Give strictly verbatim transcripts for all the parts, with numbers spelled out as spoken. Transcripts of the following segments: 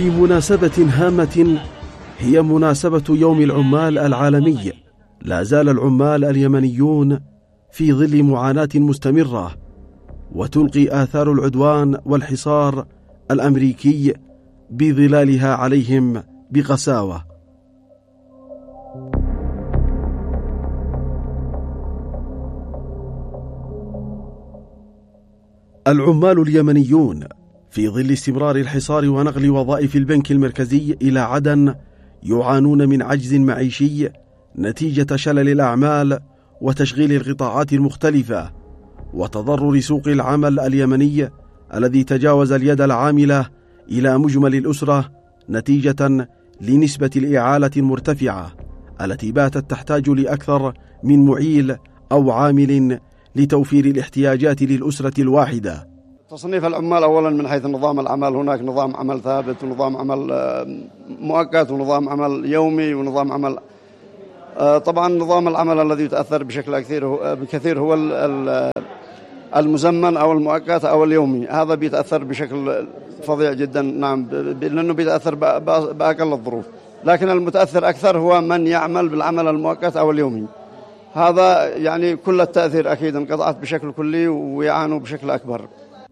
وفي مناسبة هامة هي مناسبة يوم العمال العالمي، لا زال العمال اليمنيون في ظل معاناة مستمرة، وتلقي آثار العدوان والحصار الأمريكي بظلالها عليهم بقساوة. العمال اليمنيون في ظل استمرار الحصار ونقل وظائف البنك المركزي إلى عدن يعانون من عجز معيشي نتيجة شلل الأعمال وتشغيل القطاعات المختلفة وتضرر سوق العمل اليمني الذي تجاوز اليد العاملة إلى مجمل الأسرة نتيجة لنسبة الإعالة المرتفعة التي باتت تحتاج لأكثر من معيل أو عامل لتوفير الاحتياجات للأسرة الواحدة. تصنيف العمال أولا من حيث نظام العمل، هناك نظام عمل ثابت ونظام عمل مؤقت ونظام عمل يومي ونظام عمل. طبعا نظام العمل الذي يتأثر بشكل كثير هو المزمن أو المؤقت أو اليومي، هذا بيتأثر بشكل فظيع جدا. نعم، لأنه بيتأثر بأقل الظروف، لكن المتأثر أكثر هو من يعمل بالعمل المؤقت أو اليومي. هذا يعني كل التأثير أكيد انقطعت بشكل كلي ويعانوا بشكل أكبر.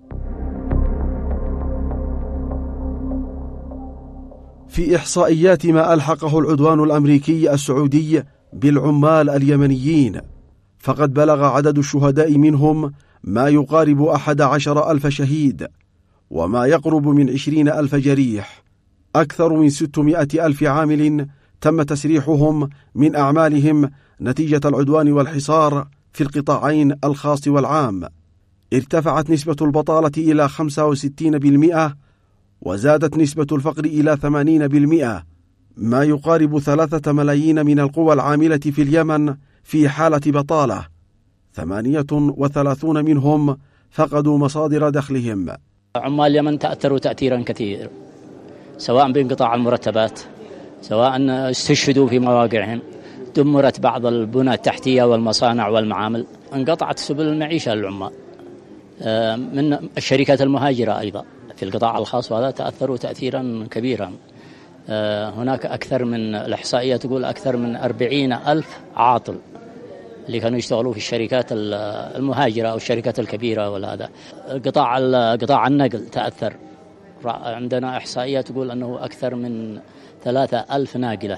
في إحصائيات ما ألحقه العدوان الأمريكي السعودي بالعمال اليمنيين، فقد بلغ عدد الشهداء منهم ما يقارب أحد عشر ألف شهيد وما يقرب من عشرين ألف جريح. أكثر من ستمائة ألف عامل تم تسريحهم من أعمالهم نتيجة العدوان والحصار في القطاعين الخاص والعام. ارتفعت نسبة البطالة إلى خمسة وستين بالمئة وزادت نسبة الفقر إلى ثمانين بالمئة، ما يقارب ثلاثة ملايين من القوى العاملة في اليمن في حالة بطالة، ثمانية وثلاثون منهم فقدوا مصادر دخلهم. عمال اليمن تأثروا تأثيرا كثيرا، سواء بانقطاع المرتبات، سواء استشهدوا في مواقعهم، دمرت بعض البنى التحتية والمصانع والمعامل، انقطعت سبل المعيشة للعمال. من الشركات المهاجرة أيضا في القطاع الخاص، وهذا تأثروا تأثيرا كبيرا. هناك أكثر من الإحصائية تقول أكثر من أربعين ألف عاطل اللي كانوا يشتغلوا في الشركات المهاجرة أو الشركات الكبيرة. وهذا قطاع قطاع النقل تأثر، عندنا إحصائية تقول أنه أكثر من ثلاثة ألف ناقلة.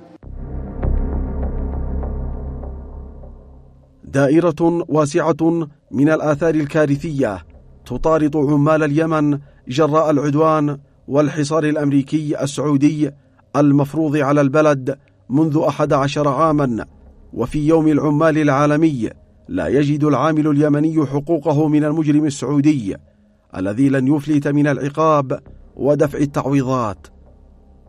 دائرة واسعة من الآثار الكارثية تطارد عمال اليمن جراء العدوان والحصار الأمريكي السعودي المفروض على البلد منذ أحد عشر عاما. وفي يوم العمال العالمي لا يجد العامل اليمني حقوقه من المجرم السعودي الذي لن يفلت من العقاب ودفع التعويضات.